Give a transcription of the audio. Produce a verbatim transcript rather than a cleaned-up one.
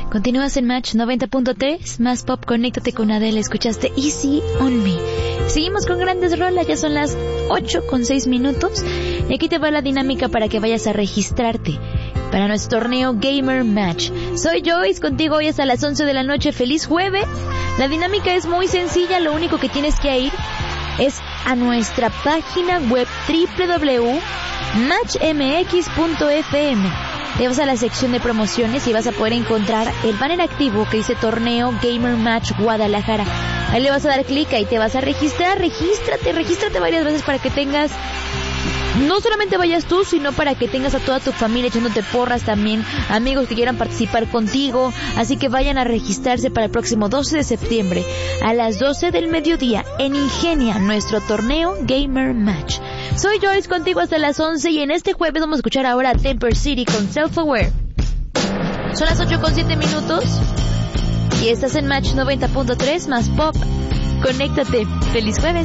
Continúas en Match noventa punto tres, más pop, conéctate con Adele, escuchaste Easy on Me. Seguimos con grandes rolas, ya son las ocho con seis minutos. Y aquí te va la dinámica para que vayas a registrarte para nuestro torneo Gamer Match. Soy Joyce, contigo hoy hasta las once de la noche. ¡Feliz jueves! La dinámica es muy sencilla, lo único que tienes que ir es a nuestra página web doble u doble u doble u punto match m x punto f m. Te vas a la sección de promociones y vas a poder encontrar el banner activo que dice Torneo Gamer Match Guadalajara. Ahí le vas a dar clic y te vas a registrar. Regístrate, regístrate varias veces para que tengas, no solamente vayas tú, sino para que tengas a toda tu familia echándote porras también, amigos que quieran participar contigo. Así que vayan a registrarse para el próximo doce de septiembre a las doce del mediodía en Ingenia, nuestro torneo Gamer Match. Soy Joyce, contigo hasta las once, y en este jueves vamos a escuchar ahora a Temper City con Self Aware. Son las ocho con siete minutos y estás en Match noventa punto tres, más pop. Conéctate. ¡Feliz jueves!